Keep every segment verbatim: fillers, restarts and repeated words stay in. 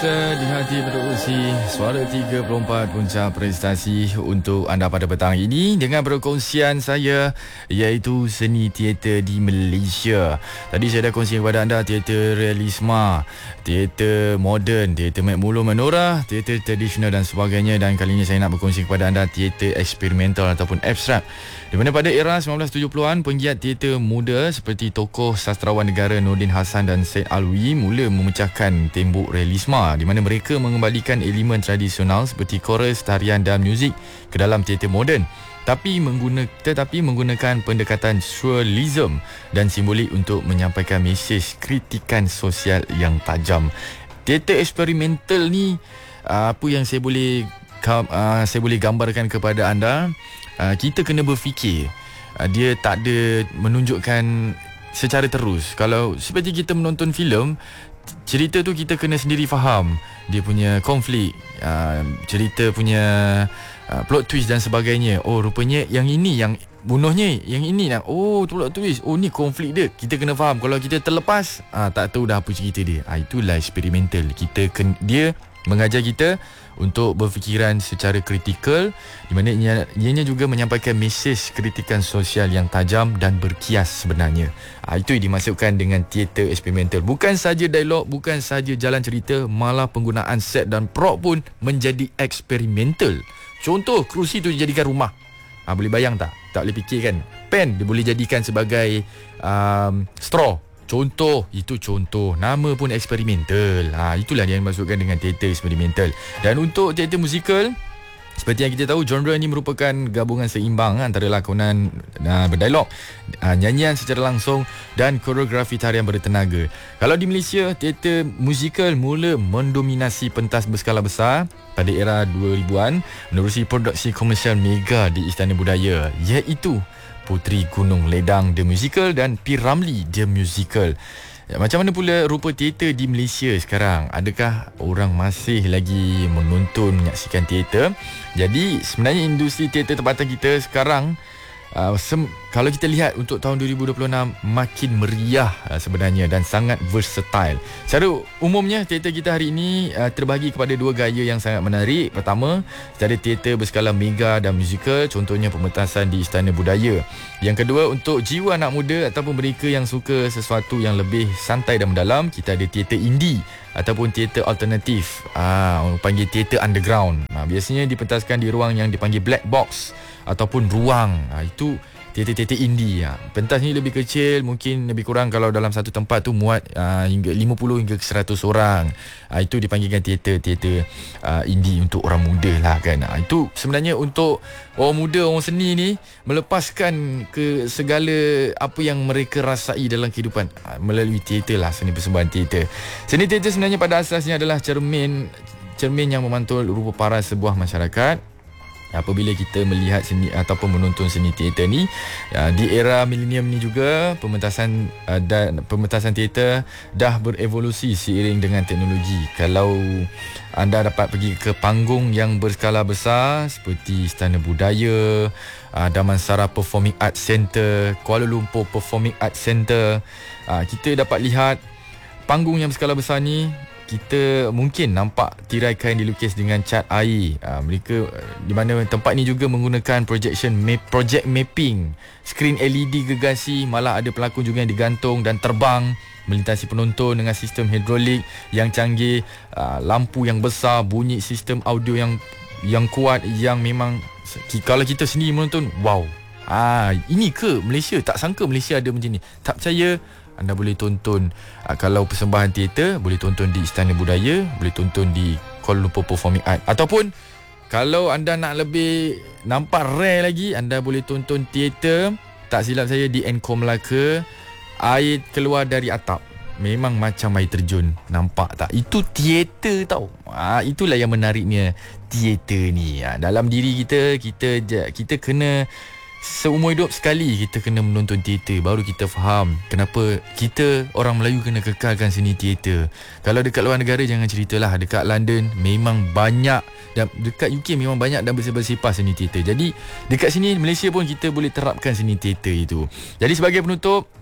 Di hati berusi Suara tiga puluh empat Punca prestasi untuk anda pada petang ini dengan perkongsian saya iaitu seni teater di Malaysia. Tadi saya dah kongsi kepada anda teater realisma, teater moden, teater Mek Mulun Menora, teater tradisional dan sebagainya, dan kali ini saya nak berkongsi kepada anda teater eksperimental ataupun abstrak. Di mana pada era sembilan belas tujuh puluhan penggiat teater muda seperti tokoh sastrawan negara Nordin Hassan dan Syed Alwi mula memecahkan tembok realisma, di mana mereka mengembalikan elemen tradisional seperti chorus, tarian dan muzik ke dalam teater moden, tapi menggunakan tetapi menggunakan pendekatan surrealism dan simbolik untuk menyampaikan mesej kritikan sosial yang tajam. Teater eksperimental ni, apa yang saya boleh uh, saya boleh gambarkan kepada anda, uh, kita kena berfikir. Uh, dia tak ada menunjukkan secara terus. Kalau seperti kita menonton filem, cerita tu kita kena sendiri faham dia punya konflik, uh, cerita punya uh, plot twist dan sebagainya. Oh, rupanya yang ini yang bunuhnya, yang ini nak, oh tu plot twist, oh ni konflik dia, kita kena faham. Kalau kita terlepas, uh, tak tahu dah apa cerita dia. uh, Itulah eksperimental. Kita ken- Dia mengajar kita untuk berfikiran secara kritikal, di mana ianya, ianya juga menyampaikan mesej kritikan sosial yang tajam dan berkias sebenarnya. Ha, itu yang dimaksudkan dengan teater eksperimental. Bukan saja dialog, bukan saja jalan cerita, malah penggunaan set dan prop pun menjadi eksperimental. Contoh, kerusi tu dijadikan rumah. Ha, boleh bayang tak? Tak boleh fikir kan? Pen dia boleh jadikan sebagai um, straw. Contoh, itu contoh. Nama pun eksperimental. Ha, itulah yang dimaksudkan dengan teater eksperimental. Dan untuk teater musikal, seperti yang kita tahu, genre ini merupakan gabungan seimbang antara lakonan uh, berdialog, uh, nyanyian secara langsung dan koreografi tarian bertenaga. Kalau di Malaysia, teater musikal mula mendominasi pentas berskala besar pada era dua ribuan menerusi produksi komersial mega di Istana Budaya, iaitu Puteri Gunung Ledang The Musical dan P. Ramlee The Musical. Ya, macam mana pula rupa teater di Malaysia sekarang? Adakah orang masih lagi menonton, menyaksikan teater? Jadi sebenarnya industri teater tempatan kita sekarang, uh, sem- kalau kita lihat untuk tahun dua ribu dua puluh enam, makin meriah uh, sebenarnya dan sangat versatile. Secara umumnya teater kita hari ini uh, terbahagi kepada dua gaya yang sangat menarik. Pertama, secara teater berskala mega dan musikal, contohnya pementasan di Istana Budaya. Yang kedua, untuk jiwa anak muda ataupun mereka yang suka sesuatu yang lebih santai dan mendalam, kita ada teater indie ataupun teater alternatif. Ah, orang panggil teater underground. Nah, biasanya dipentaskan di ruang yang dipanggil black box ataupun ruang. Ah, itu teater-teater indie. Ha. Pentas ni lebih kecil, mungkin lebih kurang kalau dalam satu tempat tu muat uh, hingga lima puluh hingga seratus orang. Uh, itu dipanggilkan teater-teater uh, indie untuk orang muda lah kan. Uh, itu sebenarnya untuk orang muda, orang seni ni melepaskan ke segala apa yang mereka rasai dalam kehidupan uh, melalui teater lah, seni persembahan teater. Seni teater sebenarnya pada asasnya adalah cermin cermin yang memantul rupa paras sebuah masyarakat. Apabila kita melihat seni ataupun menonton seni teater ni, uh, di era milenium ni juga pementasan uh, dan pementasan teater dah berevolusi seiring dengan teknologi. Kalau anda dapat pergi ke panggung yang berskala besar seperti Istana Budaya, uh, Damansara Performing Arts Centre, Kuala Lumpur Performing Arts Centre, uh, kita dapat lihat panggung yang berskala besar ni. Kita mungkin nampak tirai kain dilukis dengan cat air. Ha, mereka di mana tempat ni juga menggunakan projection map, project mapping, skrin L E D gergasi, malah ada pelakon juga yang digantung dan terbang melintasi penonton dengan sistem hidrolik yang canggih, ha, lampu yang besar, bunyi sistem audio yang yang kuat, yang memang kalau kita sendiri menonton, wow. Ah, ini ke Malaysia? Tak sangka Malaysia ada macam ni. Tak percaya? Anda boleh tonton uh, kalau persembahan teater, boleh tonton di Istana Budaya, boleh tonton di Kuala Lumpur Performing Arts. Ataupun kalau anda nak lebih nampak rare lagi, anda boleh tonton teater, tak silap saya, di Encore Melaka. Air keluar dari atap, memang macam air terjun. Nampak tak? Itu teater tau. Ha, itulah yang menariknya teater ni. Ha, dalam diri kita, kita kita kena seumur hidup sekali kita kena menonton teater, baru kita faham kenapa kita orang Melayu kena kekalkan seni teater. Kalau dekat luar negara jangan ceritalah, dekat London memang banyak, dan dekat U K memang banyak dan bersepah-sepah seni teater. Jadi dekat sini Malaysia pun kita boleh terapkan seni teater itu. Jadi sebagai penutup,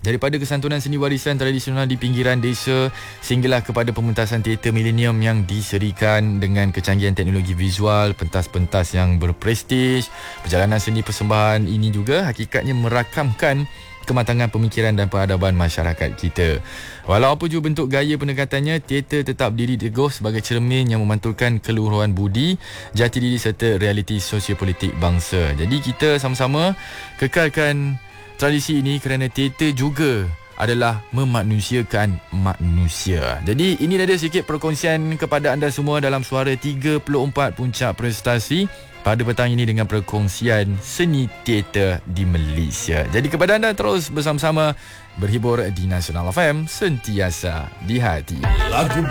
Daripada kesantunan seni warisan tradisional di pinggiran desa sehinggalah kepada pementasan teater milenium yang diserikan dengan kecanggihan teknologi visual, pentas-pentas yang berprestij. Perjalanan seni persembahan ini juga hakikatnya merakamkan kematangan pemikiran dan peradaban masyarakat kita. Walau apa jua bentuk gaya pendekatannya, teater tetap berdiri teguh sebagai cermin yang memantulkan keluhuran budi, jati diri serta realiti sosiopolitik bangsa. Jadi kita sama-sama kekalkan tradisi ini kerana teater juga adalah memanusiakan manusia. Jadi ini ada sedikit perkongsian kepada anda semua dalam Suara tiga puluh empat Puncak Prestasi pada petang ini dengan perkongsian seni teater di Malaysia. Jadi kepada anda terus bersama-sama berhibur di Nasional F M, sentiasa di hati. Lagu